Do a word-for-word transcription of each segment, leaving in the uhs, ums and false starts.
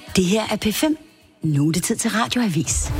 Det her er P fem. Nu er det tid til Radioavis.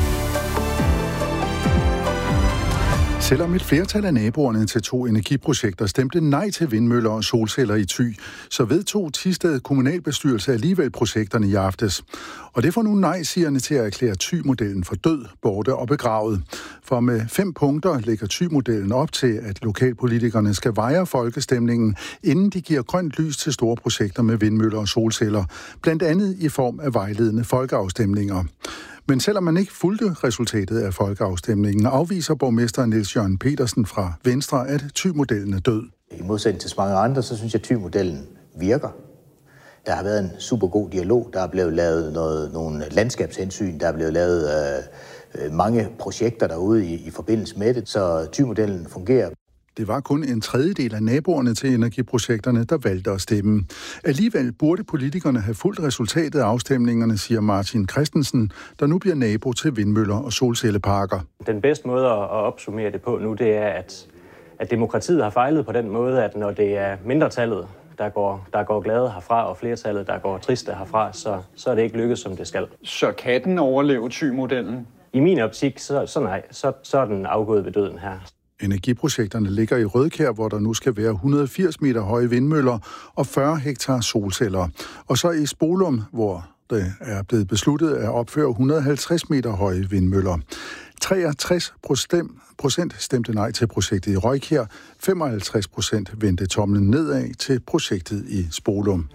Selvom et flertal af naboerne til to energiprojekter stemte nej til vindmøller og solceller i Thy, så vedtog Thisted kommunalbestyrelse alligevel projekterne i aftes. Og det får nu nej-sigerne til at erklære Thy-modellen for død, borte og begravet. For med fem punkter lægger Thy-modellen op til, at lokalpolitikerne skal veje folkestemningen, inden de giver grønt lys til store projekter med vindmøller og solceller, blandt andet i form af vejledende folkeafstemninger. Men selvom man ikke fulgte resultatet af folkeafstemningen, afviser borgmester Niels Jørgen Petersen fra Venstre, at Thy-modellen er død. I modsætning til så mange andre, så synes jeg, at Thy-modellen virker. Der har været en super god dialog, der er blevet lavet noget, nogle landskabshensyn, der er blevet lavet øh, mange projekter derude i, i forbindelse med det, så Thy-modellen fungerer. Det var kun en tredjedel af naboerne til energiprojekterne, der valgte at stemme. Alligevel burde politikerne have fulgt resultatet af afstemningerne, siger Martin Christensen, der nu bliver nabo til vindmøller og solcelleparker. Den bedste måde at opsummere det på nu, det er, at, at demokratiet har fejlet på den måde, at når det er mindretallet, der går, der går glade herfra, og flertallet, der går triste herfra, så, så er det ikke lykkedes, som det skal. Så kan den overleve Thy-modellen? I min optik, så, så nej, så, så er den afgået ved døden her. Energiprojekterne ligger i Rødkær, hvor der nu skal være et hundrede og firs meter høje vindmøller og fyrre hektar solceller. Og så i Spolum, hvor det er blevet besluttet at opføre et hundrede og halvtreds meter høje vindmøller. treogtres procent stemte nej til projektet i Rødkær, femoghalvtreds procent vendte tomlen nedad til projektet i Spolum.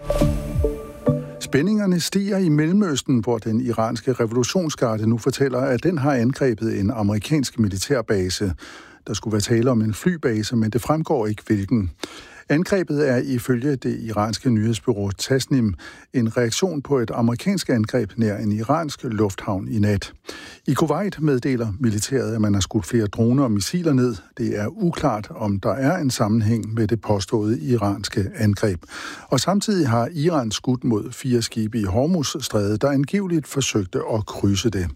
Spændingerne stiger i Mellemøsten, hvor den iranske revolutionsgarde nu fortæller, at den har angrebet en amerikansk militærbase. Der skulle være tale om en flybase, men det fremgår ikke hvilken. Angrebet er ifølge det iranske nyhedsbureau Tasnim en reaktion på et amerikansk angreb nær en iransk lufthavn i nat. I Kuwait meddeler militæret, at man har skudt flere droner og missiler ned. Det er uklart, om der er en sammenhæng med det påståede iranske angreb. Og samtidig har Iran skudt mod fire skibe i Hormuzstrædet, der angiveligt forsøgte at krydse det.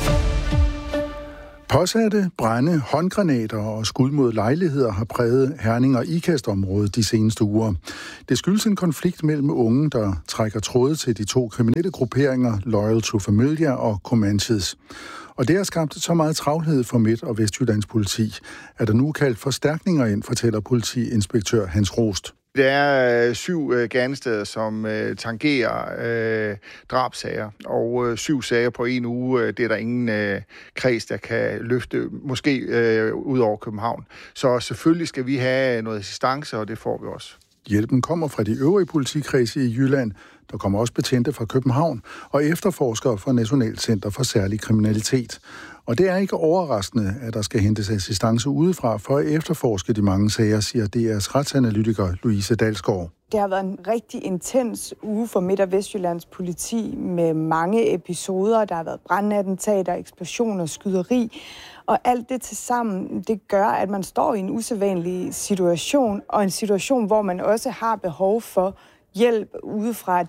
Påsatte, brande, håndgranater og skud mod lejligheder har præget Herning- og Ikast-området de seneste uger. Det skyldes en konflikt mellem unge, der trækker tråde til de to kriminelle grupperinger Loyal to Familia og Comanches. Og det har skabt så meget travlhed for Midt- og Vestjyllands politi, at der nu er kaldt forstærkninger ind, fortæller politiinspektør Hans Rost. Der er øh, syv øh, gerningssteder, som øh, tangerer øh, drabsager, og øh, syv sager på en uge, øh, det er der ingen øh, kreds, der kan løfte, måske øh, ud over København. Så selvfølgelig skal vi have noget assistance, og det får vi også. Hjælpen kommer fra de øvrige politikredse i Jylland. Der kommer også betjente fra København og efterforskere fra Nationalt Center for Særlig Kriminalitet. Og det er ikke overraskende, at der skal hentes assistance udefra for at efterforske de mange sager, siger D R's retsanalytiker Louise Dalsgaard. Det har været en rigtig intens uge for Midt- og Vestjyllands politi med mange episoder. Der har været brandattentater, eksplosioner, skyderi. Og alt det til sammen, det gør, at man står i en usædvanlig situation, og en situation, hvor man også har behov for hjælp udefra.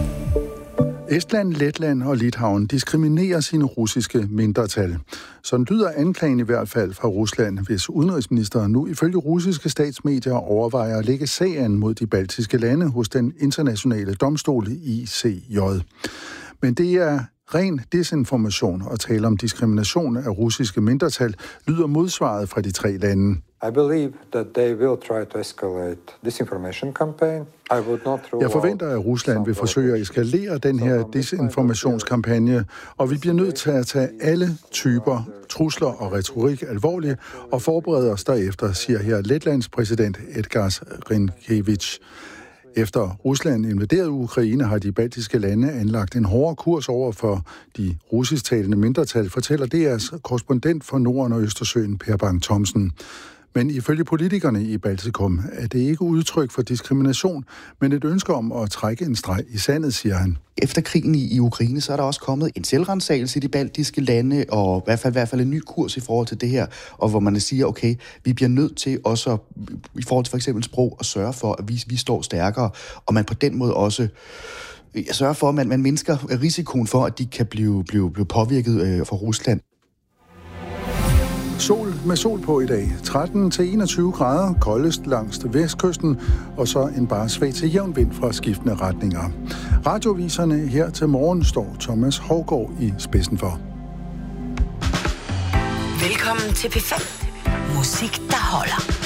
Estland, Letland og Litauen diskriminerer sine russiske mindretal. Sådan lyder anklagen i hvert fald fra Rusland, hvis udenrigsministeren nu ifølge russiske statsmedier overvejer at lægge sagen mod de baltiske lande hos den internationale domstol I C J. Men det er ren desinformation at tale om diskrimination af russiske mindretal, lyder modsvaret fra de tre lande. I believe that they will try to escalate disinformation campaign. I would not throw Jeg forventer, at Rusland vil forsøge at eskalere den her desinformationskampagne, og vi bliver nødt til at tage alle typer trusler og retorik alvorligt og forberede os derefter, siger her Letlands præsident Edgars Rinkevich. Efter Rusland invaderede Ukraine, har de baltiske lande anlagt en hårdere kurs over for de russisktalende mindretal, fortæller D R's korrespondent for Norden og Østersøen, Per Bang Thomsen. Men ifølge politikerne i Baltikum er det ikke udtryk for diskrimination, men et ønske om at trække en streg i sandet, siger han. Efter krigen i Ukraine, så er der også kommet en selvrensagelse i de baltiske lande, og i hvert fald, i hvert fald en ny kurs i forhold til det her, og hvor man siger, okay, vi bliver nødt til også, i forhold til for eksempel sprog, at sørge for, at vi, vi står stærkere, og man på den måde også sørger for, at man, man mindsker risikoen for, at de kan blive, blive, blive påvirket øh, fra Rusland. Sol med sol på i dag. tretten til enogtyve grader, koldest langs vestkysten, og så en bare svag til jævn vind fra skiftende retninger. Radioviserne her til morgen står Thomas Hovgaard i spidsen for. Velkommen til P fem. Musik, der holder.